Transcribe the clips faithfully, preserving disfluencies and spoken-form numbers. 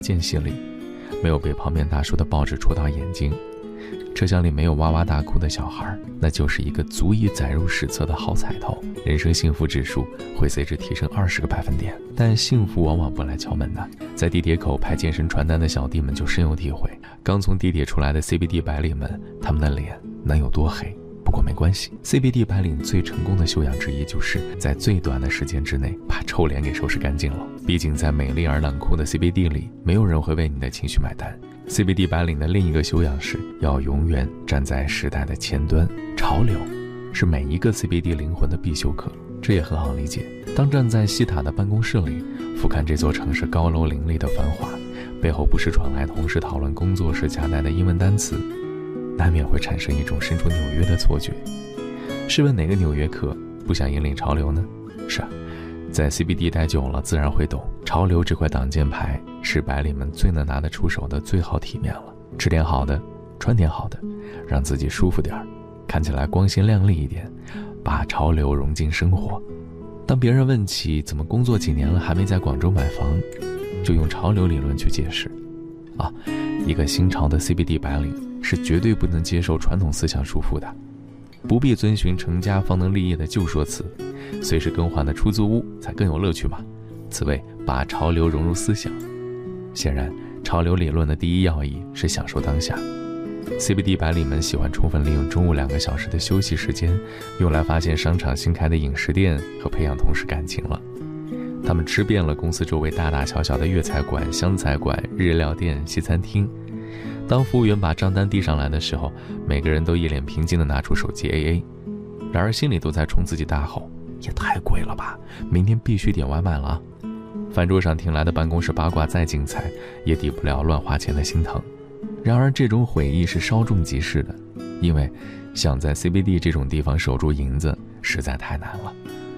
间隙里，没有被旁边大叔的报纸戳到眼睛，车厢里没有哇哇大哭的小孩，那就是一个足以载入史册的好彩头，人生幸福指数会随之提升二十个百分点。但幸福往往不来敲门的，在地铁口拍健身传单的小弟们就深有体会，刚从地铁出来的 C B D 白领们，他们的脸能有多黑？不过没关系， C B D 白领最成功的修养之一，就是在最短的时间之内把臭脸给收拾干净了。毕竟在美丽而冷酷的 C B D 里，没有人会为你的情绪买单。 C B D 白领的另一个修养是要永远站在时代的前端，潮流是每一个 C B D 灵魂的必修课。这也很好理解，当站在西塔的办公室里，俯瞰这座城市高楼林立的繁华，背后不时传来同事讨论工作时夹带的英文单词，难免会产生一种身处纽约的错觉。试问哪个纽约客不想引领潮流呢？是啊，在 C B D 待久了，自然会懂，潮流这块挡箭牌是白领们最能拿得出手的最好体面了。吃点好的，穿点好的，让自己舒服点，看起来光鲜亮丽一点，把潮流融进生活。当别人问起怎么工作几年了还没在广州买房，就用潮流理论去解释。啊，一个新潮的 C B D 白领是绝对不能接受传统思想束缚的，不必遵循成家方能立业的旧说辞，随时更换的出租屋才更有乐趣嘛。此谓把潮流融入思想。显然，潮流理论的第一要义是享受当下。C B D 白领们喜欢充分利用中午两个小时的休息时间，用来发现商场新开的饮食店和培养同事感情了。他们吃遍了公司周围大大小小的粤菜馆、湘菜馆、日料店、西餐厅。当服务员把账单递上来的时候，每个人都一脸平静地拿出手机 A A， 然而心里都在冲自己大吼：也太贵了吧，明天必须点外卖了。饭桌上听来的办公室八卦再精彩，也抵不了乱花钱的心疼。然而这种悔意是稍纵即逝的，因为想在 C B D 这种地方守住银子实在太难了。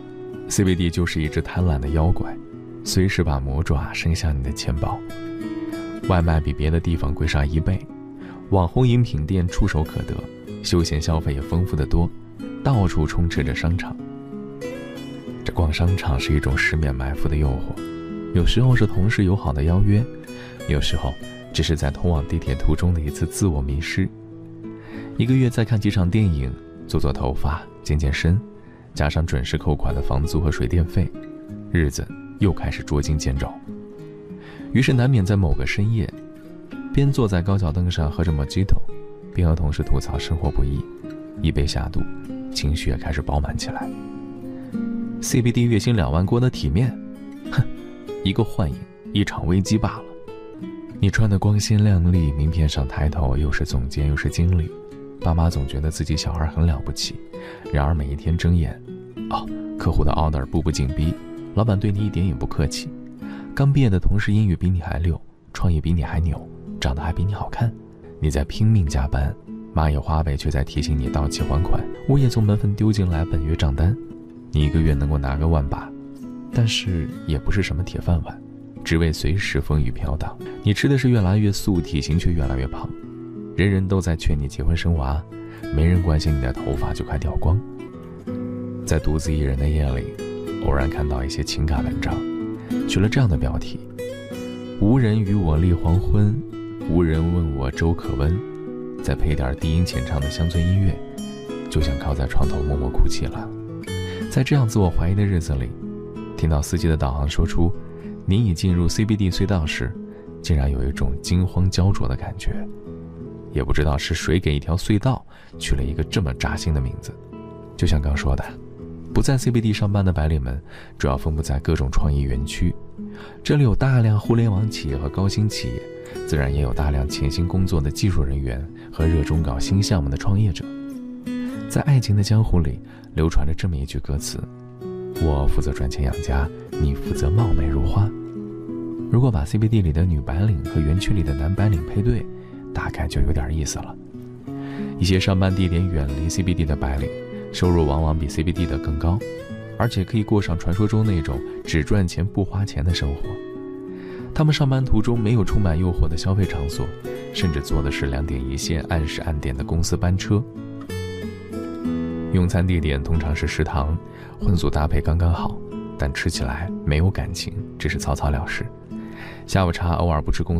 C B D 就是一只贪婪的妖怪，随时把魔爪伸向你的钱包。外卖比别的地方贵上一倍，网红饮品店触手可得，休闲消费也丰富得多，到处充斥着商场。这逛商场是一种十面埋伏的诱惑，有时候是同事友好的邀约，有时候只是在通往地铁途中的一次自我迷失。一个月再看几场电影，做做头发，健健身，加上准时扣款的房租和水电费，日子又开始捉襟见肘。于是难免在某个深夜，边坐在高脚凳上喝着 Mojito， 边和同事吐槽生活不易，一杯下肚，情绪也开始饱满起来。C B D 月薪两万过的体面，哼，一个幻影，一场危机罢了。你穿得光鲜亮丽，名片上抬头又是总监又是经理，爸妈总觉得自己小孩很了不起，然而每一天睁眼，哦，客户的 order 步步紧逼，老板对你一点也不客气，刚毕业的同事英语比你还溜，创业比你还牛，长得还比你好看，你在拼命加班，蚂蚁花呗却在提醒你到期还款，物业从门缝丢进来本月账单，你一个月能够拿个万把，但是也不是什么铁饭碗，职位随时风雨飘荡，你吃的是越来越素，体型却越来越胖，人人都在劝你结婚生娃，没人关心你的头发就快掉光。在独自一人的夜里，偶然看到一些情感文章，取了这样的标题：无人与我立黄昏，无人问我粥可温，再配点低音浅唱的乡村音乐，就想靠在床头默默哭泣了。在这样自我怀疑的日子里，听到司机的导航说出您已进入 C B D 隧道时，竟然有一种惊慌焦灼的感觉。也不知道是谁给一条隧道取了一个这么扎心的名字。就像刚说的，不在 C B D 上班的白领们主要分布在各种创意园区，这里有大量互联网企业和高新企业，自然也有大量潜心工作的技术人员和热衷搞新项目的创业者。在爱情的江湖里流传着这么一句歌词：我负责赚钱养家，你负责貌美如花。如果把 C B D 里的女白领和园区里的男白领配对，大概就有点意思了。一些上班地点远离 C B D 的白领，收入往往比 C B D 的更高，而且可以过上传说中那种只赚钱不花钱的生活。他们上班途中没有充满诱惑的消费场所，甚至坐的是两点一线按时按点的公司班车。用餐地点通常是食堂，荤素搭配刚刚好，但吃起来没有感情，只是草草了事。下午茶偶尔不吃公司